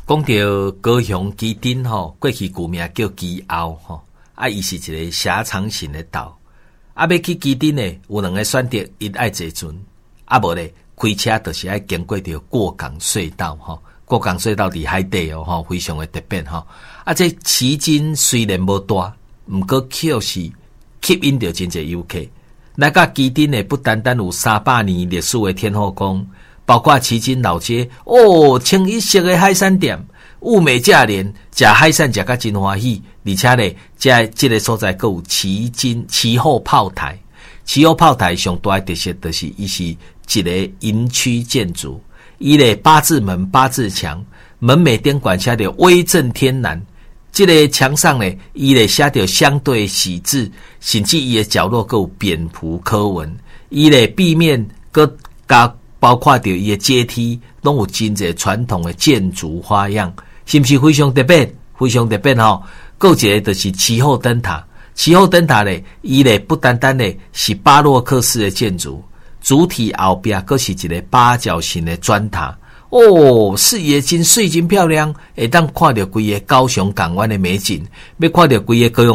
讲到高雄基丁吼，过去古名叫基澳吼，伊是一个狭长型的岛。要去基丁呢，有两个选择，一爱坐船，无咧开车就是爱经过着过港隧道吼。过港隧道伫海底吼，非常的特别吼。这旗津虽然无大，毋过却是吸引着真侪游客。那个基丁呢，不单单有300年历史的天后宫，包括旗津老街清一色的海产店，物美价廉，食海产食甲真欢喜。而且呢，这个所在还有旗后炮台。旗后炮台上大的特色就是伊是一个营区建筑，伊咧8字门8字墙，门楣顶管写着威震天南。这个墙上呢，伊咧写着相对喜字，甚至伊的角落还有蝙蝠刻文。伊咧壁面佮加包括着伊的阶梯，拢有真侪传统的建筑花样，是不是非常特别？非常特别吼！还有一个就是旗后灯塔。旗后灯塔咧，伊咧不单单咧是巴洛克式的建筑，主体后壁佫是一个八角形的砖塔。视野真水真漂亮，会当看到规个高雄港湾的美景，要看到规个高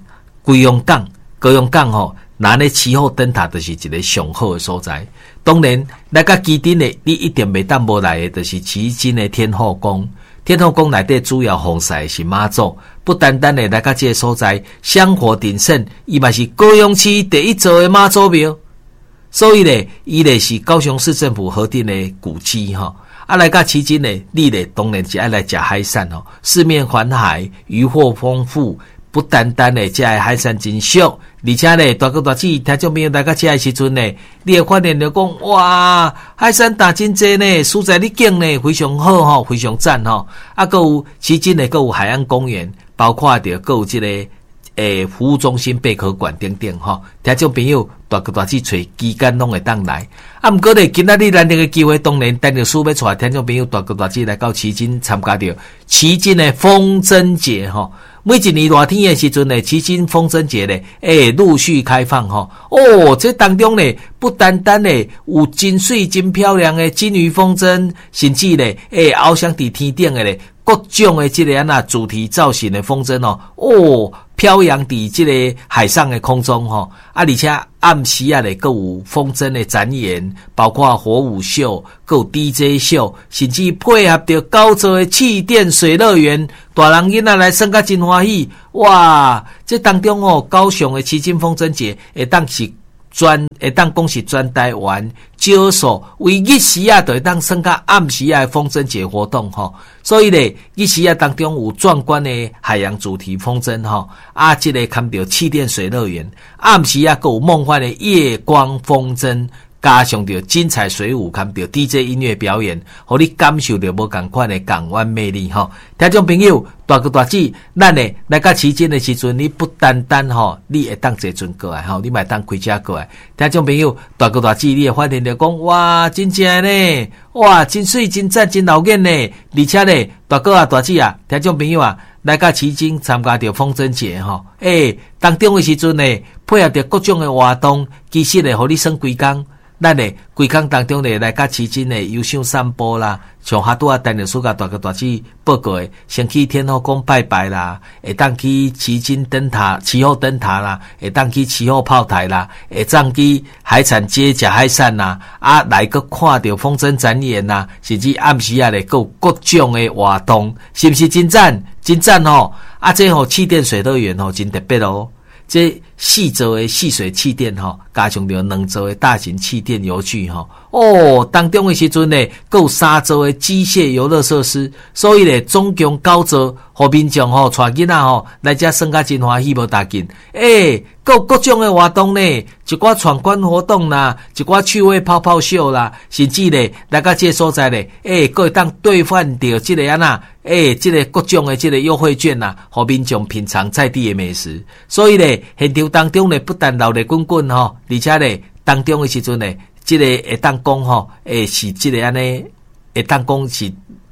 雄港吼，那咧旗后灯塔就是一个上好的所在。当然，那个基丁咧，你一定袂当无来的，就是旗津的天后宫。天后宫内底主要奉祀是妈祖，不单单的来到这个所在香火鼎盛，伊嘛是高雄市第一座的妈祖庙，所以呢，伊咧是高雄市政府核定的古迹吼。来到旗津呢，你咧当然是爱来吃海产吼，四面环海，渔获丰富。不单单的这海产真俗，而且呢，大哥大姐听众朋友来到这的时阵呢，你会发现着讲，哇，海产打真济呢，所在你景呢非常好吼，非常赞吼。还有旗津呢，还有海岸公园，包括着还有这个服务中心、贝壳馆等等吼。听众朋友大哥大姐找期间拢会当来。不过呢，今仔日难得的机会，当然等着书要带听众朋友大哥大姐来到旗津参加着旗津的风筝节吼。每一年热天的时阵呢，旗津风筝节呢，陆续开放吼。这当中呢，不单单呢有真水真漂亮的金鱼风筝，甚至呢，翱翔伫天顶的呢，各种的这个主题造型的风筝飘扬伫这个海上的空中吼。而且暗时啊咧，还有风筝的展演，包括火舞秀，还有 DJ 秀，甚至配合着高座的气垫水乐园，大人囡仔来耍甲真欢喜。哇！这当中高雄的旗津风筝节会当讲是全台湾少数为日时啊，就会当耍甲暗时啊的风筝节活动吼。所以咧，日时啊当中有壮观的海洋主题风筝吼，这个看到气垫水乐园，暗时啊，还有梦幻的夜光风筝。加上着精彩水舞，看到 DJ 音乐表演，互你感受到无同款的港湾魅力吼。听众朋友，大哥大姐，咱呢来到旗津的时阵，你不单单吼，你会当坐船过来吼，你嘛当开车过来。听众朋友，大哥大姐，你会发现着讲，哇，真正呢，哇，真水真赞真老眼呢，而且呢，大哥啊大姐啊，听众朋友啊，来到旗津参加着风筝节吼，当中的时阵呢，配合着各种的活动，其实呢，互你耍规工。咱呢，规工当中呢，来甲旗津呢游赏散步啦，像哈拄啊，等着暑假大哥大姐报告的，先去天后宫拜拜啦，会当去旗津灯塔、旗后灯塔啦，会当去旗后炮台啦，会当去海产街食海产啦，来个看到风筝展演啦，甚至暗时啊咧，有各种的活动，是不是真赞？真赞吼！这气垫水乐园真特别哦。这4座的戏水气垫加上着2座的大型气垫游具当中的时阵呢，还有3座的机械游乐设施，所以呢，总共9座，互民众带囡仔来这耍甲真欢喜无大紧。各种的活动呢，一寡闯关活动啦，一寡趣味泡泡秀啦，甚至呢，来到这个所在呢，还会当兑换到这个这个各种的这个优惠券啦，互民众品尝在地的美食。所以呢，现场当中呢，不但热闹滚滚而且呢，当中的时阵呢，这个会当讲是这个会当讲是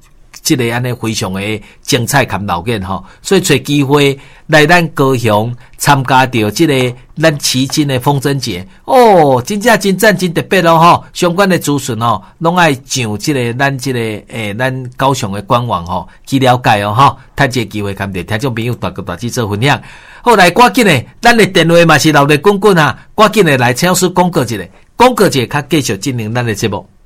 这个安尼非常的精彩含闹眼吼，所以找机会来咱高雄参加到这个咱旗津的风筝节哦，真正真赞真特别咯吼，相关的资讯吼，拢爱上这个咱这个咱高雄的官网吼去了解哦吼，趁这个机会跟着听众朋友大哥大姐做分享。好，来赶紧的，咱的电话嘛是闹热滚滚啊，赶紧的来请示广告一下，广告一下，较继续进行咱的节目。